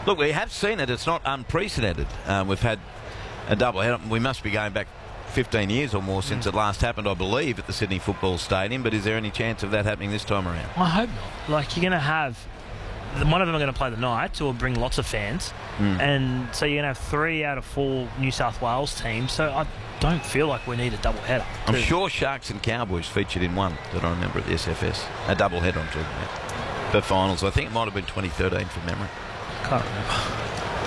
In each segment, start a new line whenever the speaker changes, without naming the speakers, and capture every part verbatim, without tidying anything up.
Look, we have seen it. It's not unprecedented. Um, we've had a double header. We must be going back fifteen years or more since mm. it last happened, I believe, at the Sydney Football Stadium. But is there any chance of that happening this time around?
I hope not. Like, you're going to have... One of them are going to play the Knights, or bring lots of fans. Mm. And so you're going to have three out of four New South Wales teams. So I don't feel like we need a double header.
I'm sure Sharks and Cowboys featured in one that I remember at the S F S. A double header, I'm talking about. For finals. I think it might have been twenty thirteen from memory.
Can't remember.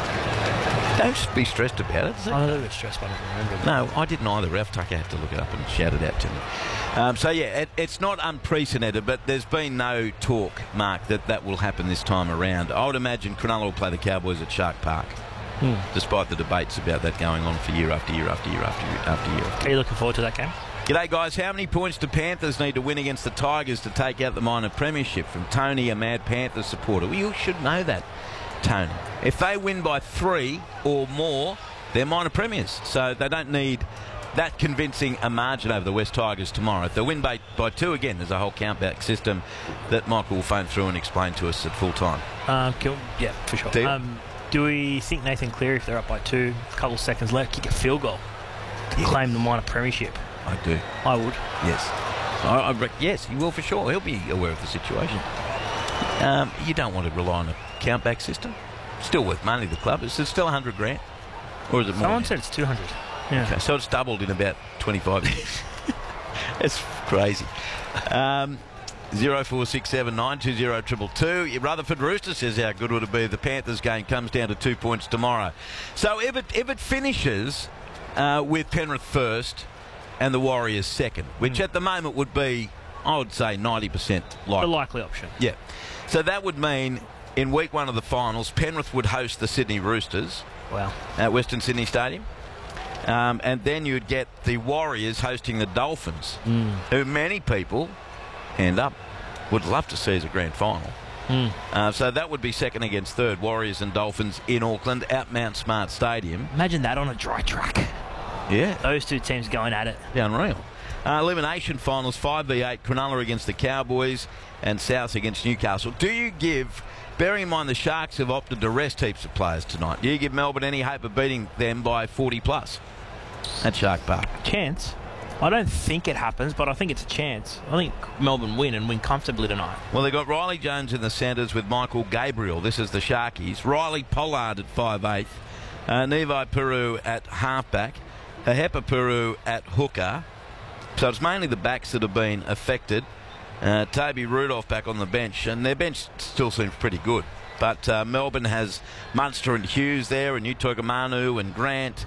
Don't be stressed about it.
I'm a little bit stressed, but I don't remember.
No, I didn't either. Ralph Tucker had to look it up and shout it out to me. Um, so, yeah, it, it's not unprecedented, but there's been no talk, Mark, that that will happen this time around. I would imagine Cronulla will play the Cowboys at Shark Park, hmm. despite the debates about that going on for year after year after year after year after year. After year.
Are you looking forward to that game?
G'day, guys. How many points do Panthers need to win against the Tigers to take out the minor premiership? From Tony, a Mad Panthers supporter. Well, you should know that, Tony. If they win by three or more, they're minor premiers. So they don't need that convincing a margin over the West Tigers tomorrow. If they win by, by two, again, there's a whole count-back system that Michael will phone through and explain to us at full time.
Um, yeah, for sure. Um, do we think Nathan Cleary, if they're up by two, a couple of seconds left, kick a field goal to yeah. claim the minor premiership?
I do.
I would.
Yes. I, I re- yes, he will for sure. He'll be aware of the situation. Um, you don't want to rely on a count-back system. Still worth money, the club. Is it still one hundred grand? Or is it more?
Someone said it's two hundred. Yeah.
Okay, so it's doubled in about twenty-five years. It's crazy. Um, zero four six seven nine two zero two two two. Rutherford Rooster says how good would it be if the Panthers game comes down to two points tomorrow. So if it, if it finishes uh, with Penrith first and the Warriors second, which mm. at the moment would be, I would say, ninety percent likely.
The likely option.
Yeah. So that would mean in week one of the finals, Penrith would host the Sydney Roosters.
Wow.
At Western Sydney Stadium. Um, and then you'd get the Warriors hosting the Dolphins, mm. who many people end up would love to see as a grand final. Mm. Uh, so that would be second against third, Warriors and Dolphins in Auckland at Mount Smart Stadium.
Imagine that on a dry track.
Yeah.
Those two teams going at it.
Yeah, unreal. Uh, elimination finals, five v eight, Cronulla against the Cowboys and South against Newcastle. Do you give... Bearing in mind the Sharks have opted to rest heaps of players tonight, do you give Melbourne any hope of beating them by forty plus at Shark Park?
Chance? I don't think it happens, but I think it's a chance. I think Melbourne win and win comfortably tonight.
Well, they've got Riley Jones in the centres with Michael Gabriel. This is the Sharkies. Riley Pollard at five eight. Uh, Nevi Peru at halfback. Ahepa Peru at hooker. So it's mainly the backs that have been affected. Uh, Toby Rudolph back on the bench, and their bench still seems pretty good. But uh, Melbourne has Munster and Hughes there, and Utogamanu and Grant,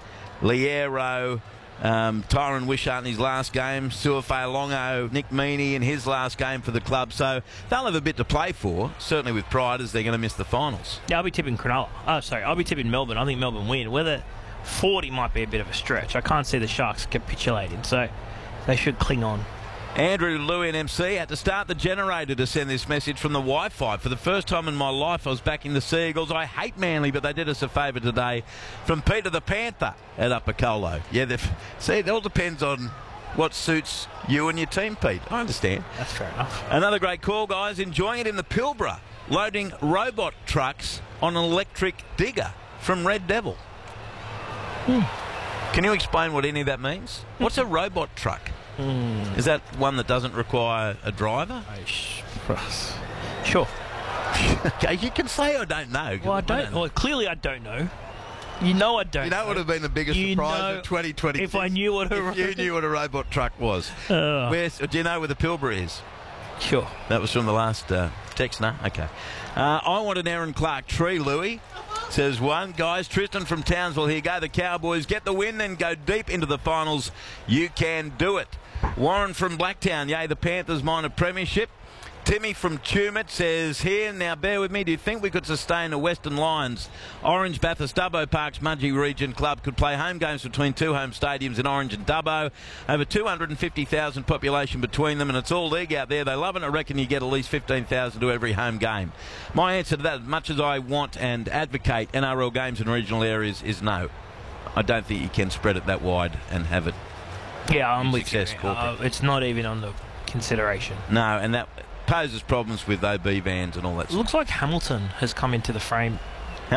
Liero, um, Tyron Wishart in his last game, Suafei Longo, Nick Meaney in his last game for the club. So they'll have a bit to play for, certainly with pride, as they're going to miss the finals.
Yeah, I'll be tipping Cronulla. Oh, sorry, I'll be tipping Melbourne. I think Melbourne win. Whether forty might be a bit of a stretch. I can't see the Sharks capitulating, so they should cling on.
Andrew Louie and M C had to start the generator to send this message from the Wi-Fi. For the first time in my life, I was backing the Seagulls. I hate Manly, but they did us a favour today. From Peter the Panther at Upper Colo. Yeah, see, it all depends on what suits you and your team, Pete. I understand.
That's fair enough.
Another great call, guys. Enjoying it in the Pilbara. Loading robot trucks on an electric digger from Red Devil. Hmm. Can you explain what any of that means? What's a robot truck? Mm. Is that one that doesn't require a driver?
Sure.
Okay, you can say I don't know.
Well, I don't. I don't well, clearly I don't know. You know I don't.
You know what would have been the biggest
you
surprise of twenty twenty?
If I knew what a
if you knew what a robot truck was. Uh. Where, do you know where the Pilbara is?
Sure.
That was from the last uh, text, no? Okay. Uh, I want an Aaron Clark tree, Louis. Says one. Guys, Tristan from Townsville, here go the Cowboys. Get the win, then go deep into the finals. You can do it. Warren from Blacktown, yay, the Panthers minor premiership. Timmy from Tumut says here, now bear with me, do you think we could sustain the Western Lions? Orange, Bathurst, Dubbo Parks, Mudgee Region Club could play home games between two home stadiums in Orange and Dubbo. Over two hundred fifty thousand population between them, and it's all league out there. They love it. I reckon you get at least fifteen thousand to every home game. My answer to that, as much as I want and advocate N R L games in regional areas, is no. I don't think you can spread it that wide and have it.
Yeah, I'm with you. Uh, it's not even on the consideration.
No, and that poses problems with O B vans and all that stuff.
It looks like Hamilton has come into the frame